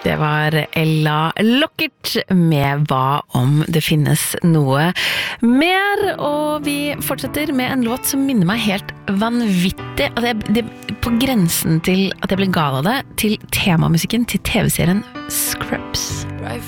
Det var Ella Lockert med Hva om det finnes noe mer, og vi fortsetter med en låt som minner meg helt vanvittig, det på grensen til at jeg ble gal av det, til temamusikken til TV-serien Scrubs.